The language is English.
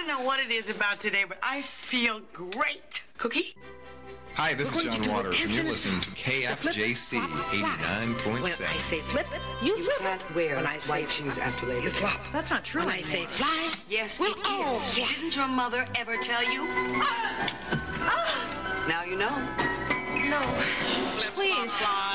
don't know what it is about today, but I feel great. Cookie? Hi, this is John Waters, and you're listening to KFJC 89.7. When I say flip, you can't wear white shoes after Labor Day. That's not true. When I say fly, Yes, we'll it all is. fly. Didn't your mother ever tell you? Now you know. No. Please.